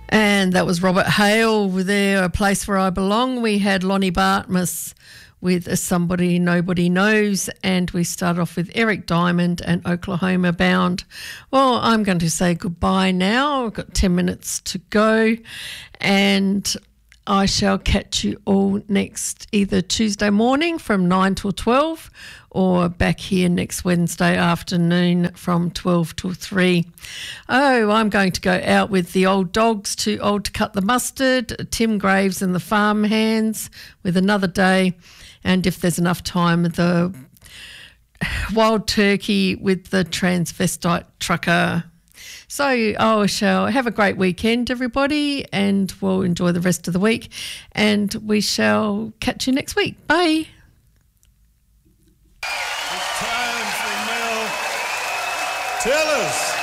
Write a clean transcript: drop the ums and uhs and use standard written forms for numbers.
And that was Robert Hale with their A Place Where I Belong. We had Lonnie Bartmus with Somebody Nobody Knows, and we started off with Eric Diamond and Oklahoma Bound. Well, I'm going to say goodbye now. I've got 10 minutes to go, and I shall catch you all next either Tuesday morning from 9 till 12 or back here next Wednesday afternoon from 12 till 3. Oh, I'm going to go out with the Old Dogs, Too Old to Cut the Mustard, Tim Graves and the Farmhands with Another Day, and if there's enough time, the Wild Turkey with the Transvestite Trucker. So I shall have a great weekend, everybody, and we'll enjoy the rest of the week, and we shall catch you next week. Bye. It's time for Mel. Tell us.